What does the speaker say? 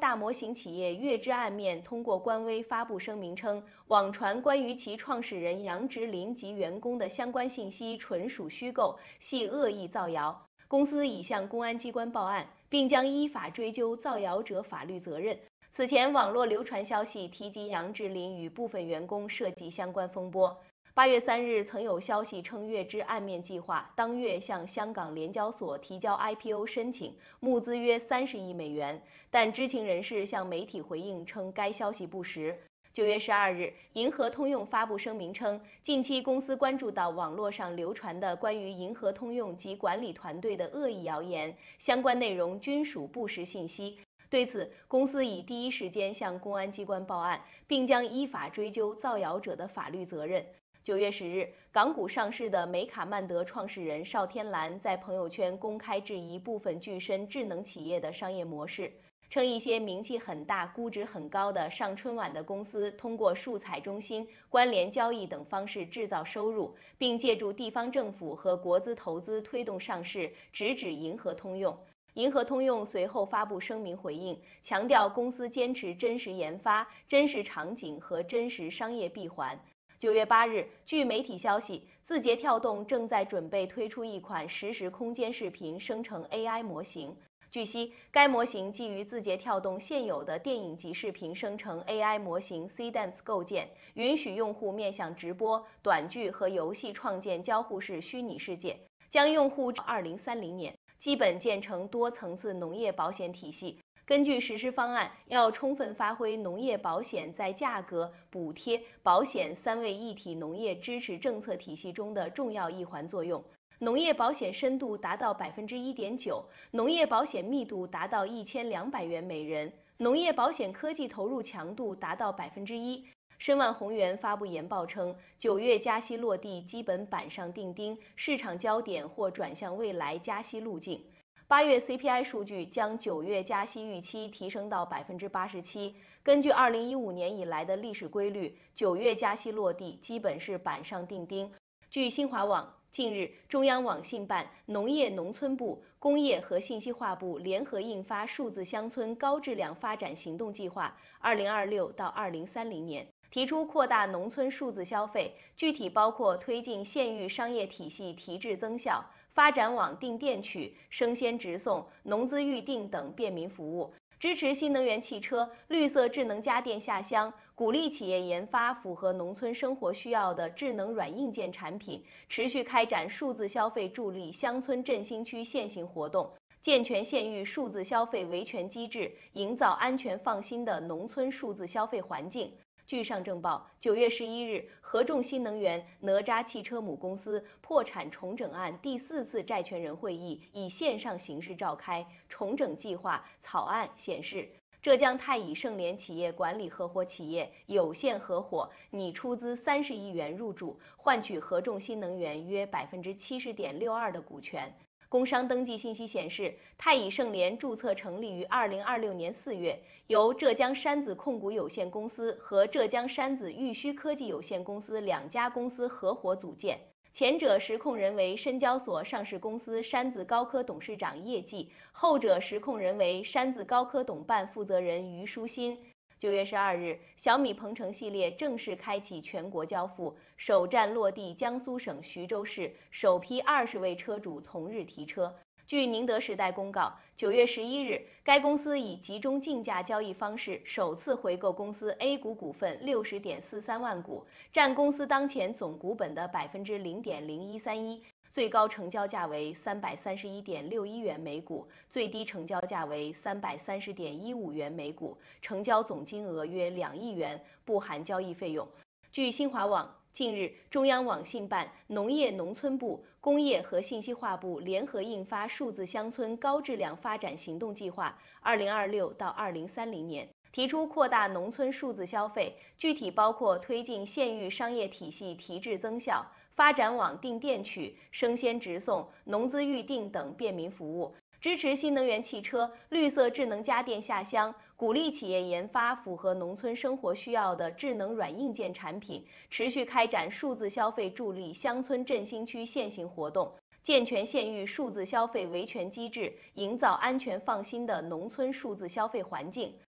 大模型企业月之暗面通过官微发布声明称，网传关于其创始人杨植林及员工的相关信息纯属虚构，系恶意造谣。公司已向公安机关报案，并将依法追究造谣者法律责任。此前，网络流传消息提及杨植林与部分员工涉及相关风波。8月3日，曾有消息称月之暗面计划当月向香港联交所提交 IPO 申请，募资约30亿美元，但知情人士向媒体回应称该消息不实。9月12日，银河通用发布声明称，近期公司关注到网络上流传的关于银河通用及管理团队的恶意谣言，相关内容均属不实信息。对此，公司已第一时间向公安机关报案，并将依法追究造谣者的法律责任。9月10日，港股上市的美卡曼德创始人邵天蓝在朋友圈公开质疑部分具身智能企业的商业模式，称一些名气很大、估值很高的上春晚的公司通过数彩中心、关联交易等方式制造收入，并借助地方政府和国资投资推动上市，直指银河通用。银河通用随后发布声明回应，强调公司坚持真实研发、真实场景和真实商业闭环。9月8日，据媒体消息，字节跳动正在准备推出一款实时空间视频生成 AI 模型。据悉，该模型基于字节跳动现有的电影及视频生成 AI 模型 Cdance 构建，允许用户面向直播、短剧和游戏创建交互式虚拟世界，将用户至2030年基本建成多层次农业保险体系。根据实施方案，要充分发挥农业保险在价格、补贴、保险3位一体农业支持政策体系中的重要一环作用。农业保险深度达到1.9%，农业保险密度达到1200元每人，农业保险科技投入强度达到1%。申万宏源发布研报称，9月加息落地基本板上钉钉，市场焦点或转向未来加息路径。8月 CPI 数据将9月加息预期提升到87%。根据2015年以来的历史规律，9月加息落地基本是板上钉钉。据新华网，近日，中央网信办、农业农村部、工业和信息化部联合印发《数字乡村高质量发展行动计划（2026到2030年）》，提出扩大农村数字消费，具体包括推进县域商业体系提质增效，发展网订电取、生鲜直送、农资预订等便民服务，支持新能源汽车、绿色智能家电下乡，鼓励企业研发符合农村生活需要的智能软硬件产品，持续开展数字消费助力乡村振兴区现行活动，健全县域数字消费维权机制，营造安全放心的农村数字消费环境。据上证报，9月11日，合众新能源哪吒汽车母公司破产重整案第4次债权人会议以线上形式召开，重整计划草案显示，浙江太乙盛联企业管理合伙企业有限合伙拟出资30亿元入驻，换取合众新能源约70.62%的股权。工商登记信息显示，太乙盛联注册成立于2026年4月，由浙江山子控股有限公司和浙江山子玉虚科技有限公司2家公司合伙组建。前者实控人为深交所上市公司山子高科董事长叶继，后者实控人为山子高科董办负责人于书新。9月12日，小米鹏程系列正式开启全国交付，首站落地江苏省徐州市，首批20位车主同日提车。据宁德时代公告，9月11日，该公司以集中竞价交易方式首次回购公司 A 股股份60.43万股，占公司当前总股本的0.0131%。最高成交价为331.61元每股，最低成交价为330.15元每股，成交总金额约2亿元，不含交易费用。据新华网，近日，中央网信办、农业农村部、工业和信息化部联合印发《数字乡村高质量发展行动计划（2026到2030年）》，提出扩大农村数字消费，具体包括推进县域商业体系提质增效，发展网订电取、生鲜直送、农资预订等便民服务，支持新能源汽车、绿色智能家电下乡，鼓励企业研发符合农村生活需要的智能软硬件产品，持续开展数字消费助力乡村振兴区现行活动，健全县域数字消费维权机制，营造安全放心的农村数字消费环境。